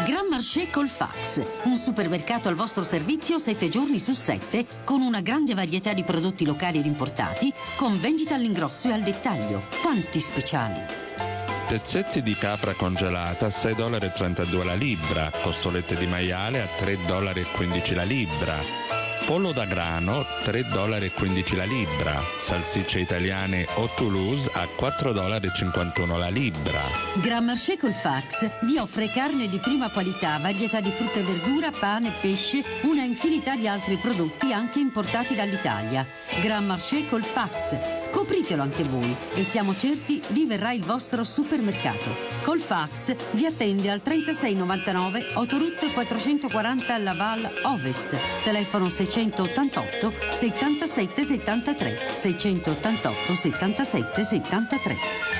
Grand Marché col fax, un supermercato al vostro servizio 7 giorni su 7, con una grande varietà di prodotti locali ed importati, con vendita all'ingrosso e al dettaglio. Quanti speciali! Pezzetti di capra congelata a $6,32 la libra, costolette di maiale a $3,15 la libra, pollo da grano $3,15 la libra, salsicce italiane o Toulouse a $4,51 la libra. Grand Marché col fax vi offre carne di prima qualità, varietà di frutta e verdura, pane, pesce, una infinità di altri prodotti anche importati dall'Italia. Grand Marché col fax, scopritelo anche voi e siamo certi vi verrà il vostro supermercato. Col fax vi attende al 3699 Autoroute 440 Laval Ovest, telefono 688 77 73 688 77 73.